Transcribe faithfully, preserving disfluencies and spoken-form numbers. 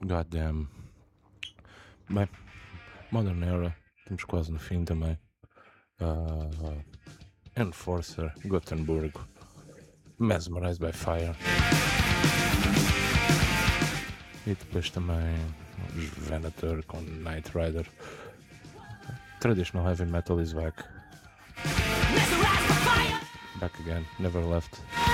Goddamn. Bem, Modern Era, estamos quase no fim também. Uh, Enforcer, Gothenburg, Mesmerized by Fire. E depois também os Venator com Knight Rider. Traditional heavy metal is back. Back again, never left.